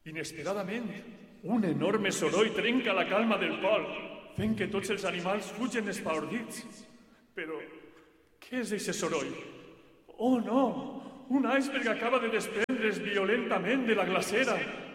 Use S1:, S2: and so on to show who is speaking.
S1: Inesperadament, un enorme soroll trenca la calma del pol, fent que tots els animals fugen espaordits. Però, què és aquest soroll? Oh, no! Un iceberg acaba de desprendre's violentament de la glacera.